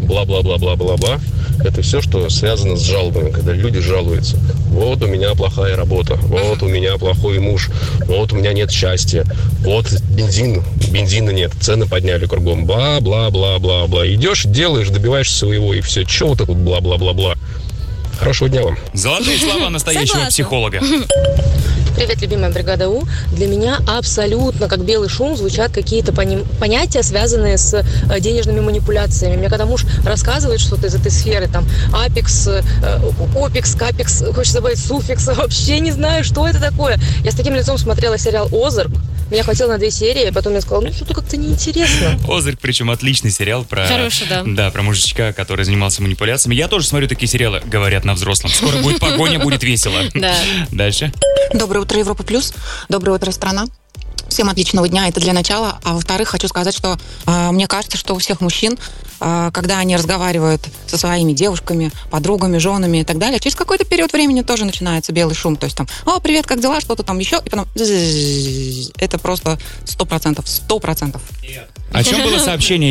бла-бла-бла-бла-бла-бла. Это все, что связано с жалобами, когда люди жалуются. Вот у меня плохая работа, вот у меня плохой муж, вот у меня нет счастья, вот бензина нет, цены подняли кругом, бла-бла-бла-бла-бла. Идешь, делаешь, добиваешься своего, и все. Че вот это бла-бла-бла-бла? Хорошего дня вам. Золотые слова настоящего психолога. Привет, любимая бригада У. Для меня абсолютно как белый шум звучат какие-то понятия, связанные с денежными манипуляциями. Мне когда муж рассказывает что-то из этой сферы, там, апекс, опекс, капекс, хочется добавить суффикс, вообще не знаю, что это такое. Я с таким лицом смотрела сериал «Озарк». Меня хватило на 2 серии, потом я сказала, что-то как-то неинтересно. «Озарк», причем отличный сериал про... Хороший, да. Да, про мужичка, который занимался манипуляциями. Я тоже смотрю такие сериалы, говорят на взрослом. Скоро будет погоня, будет весело. Да. Дальше. Доброе утро, Европа Плюс. Доброе утро, страна. Всем отличного дня, это для начала. А во-вторых, хочу сказать, что мне кажется, что у всех мужчин, когда они разговаривают со своими девушками, подругами, женами и так далее, через какой-то период времени тоже начинается белый шум. То есть там, о, привет, как дела, что-то там еще, и потом... Это просто 100%. 100%. О чем было сообщение?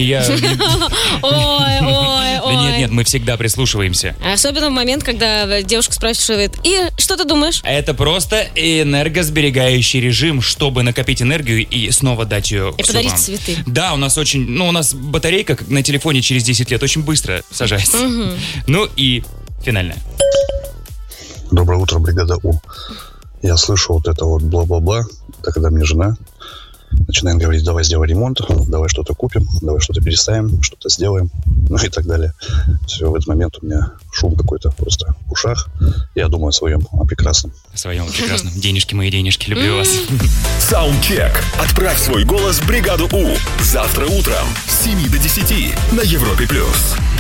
Ой. Да нет, мы всегда прислушиваемся. Особенно в момент, когда девушка спрашивает, и что ты думаешь? Это просто энергосберегающий режим, чтобы накопить энергию и снова дать ее И подарить цветы. Да, у нас у нас батарейка как на телефоне через 10 лет очень быстро сажается. Ну и финальное. Доброе утро, бригада У. Я слышу вот это вот бла-бла-бла. Это когда мне жена начинает говорить, давай сделаем ремонт, давай что-то купим, давай что-то переставим, что-то сделаем, ну и так далее. Все, в этот момент у меня шум какой-то просто в ушах. Я думаю о своем, о прекрасном. О своем прекрасном. Денежки мои, денежки, люблю вас. Саундчек. Отправь свой голос в бригаду У. Завтра утром с 7 до 10 на Европе+.